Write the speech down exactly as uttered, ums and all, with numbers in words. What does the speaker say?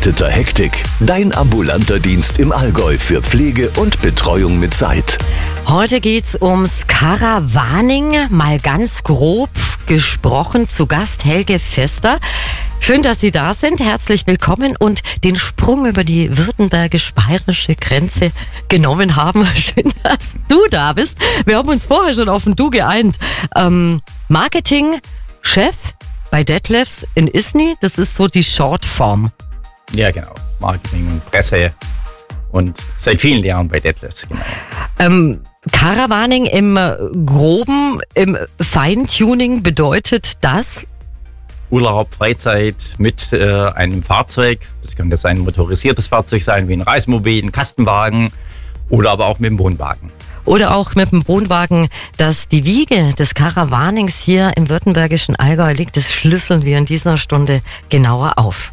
Ungetakteter Hektik. Dein ambulanter Dienst im Allgäu für Pflege und Betreuung mit Zeit. Heute geht's ums Caravaning, mal ganz grob gesprochen. Zu Gast Helge Vester. Schön, dass Sie da sind. Herzlich willkommen und den Sprung über die württembergisch-bayerische Grenze genommen haben. Schön, dass du da bist. Wir haben uns vorher schon auf ein Du geeint. Ähm, Marketing-Chef bei Detlefs in Isny, das ist so die Shortform. Ja, genau. Marketing und Presse und seit vielen Jahren bei Detlefs, genau. Ähm, Caravaning im Groben, im Feintuning bedeutet das? Urlaub, Freizeit mit äh, einem Fahrzeug. Das könnte sein ein motorisiertes Fahrzeug sein, wie ein Reisemobil, ein Kastenwagen oder aber auch mit dem Wohnwagen. Oder auch mit dem Wohnwagen, dass die Wiege des Caravanings hier im württembergischen Allgäu liegt, das schlüsseln wir in dieser Stunde genauer auf.